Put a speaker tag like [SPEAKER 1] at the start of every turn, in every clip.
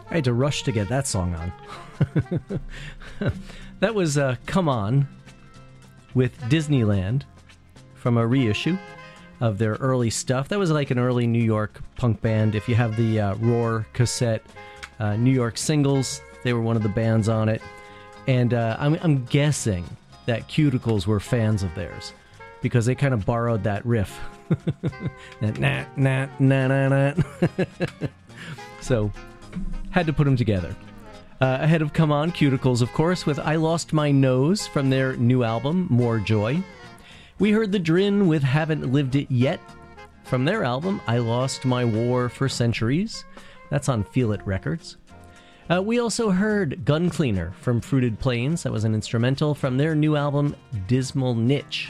[SPEAKER 1] I had to rush to get that song on. That was Come On with Disneyland from a reissue of their early stuff. That was like an early New York punk band. If you have the Roar cassette, New York Singles, they were one of the bands on it. And I'm guessing that Cuticles were fans of theirs because they kind of borrowed that riff. That na na na na na. So, had to put them together. Ahead of Come On, Cuticles, of course, with I Lost My Nose from their new album, More Joy. We heard The Drin with Haven't Lived It Yet from their album, I Lost My War for Centuries. That's on Feel It Records. We also heard Gun Cleaner from Fruited Plains. That was an instrumental from their new album, Dismal Niche.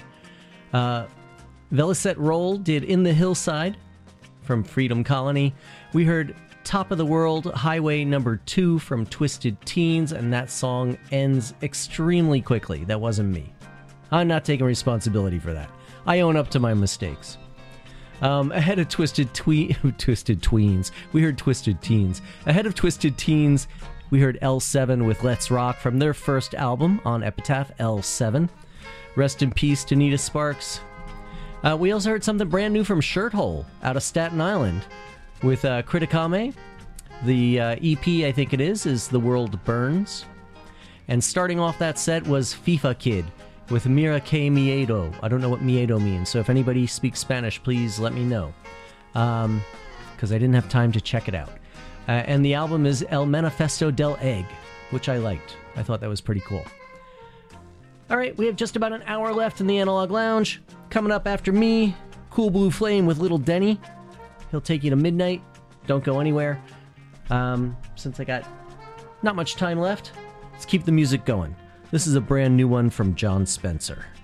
[SPEAKER 1] Velocette Roll did In the Hillside from Freedom Colony. We heard Top of the World, Highway Number 2 from Twisted Teens, and that song ends extremely quickly. That wasn't me. I'm not taking responsibility for that. I own up to my mistakes. Ahead of Twisted Tweens, we heard Twisted Teens. Ahead of Twisted Teens, we heard L7 with Let's Rock from their first album on Epitaph, L7. Rest in peace to Nita Sparks. We also heard something brand new from Shirthole out of Staten Island with Criticame. The EP, I think it is The World Burns. And starting off that set was FIFA Kid with Mira K. Miedo. I don't know what Miedo means, so if anybody speaks Spanish, please let me know. Because I didn't have time to check it out. And the album is El Manifesto del Egg, which I liked. I thought that was pretty cool. All right, we have just about an hour left in the Analog Lounge. Coming up after me, Cool Blue Flame with Little Denny. He'll take you to midnight. Don't go anywhere. Since I got not much time left, let's keep the music going. This is a brand new one from John Spencer.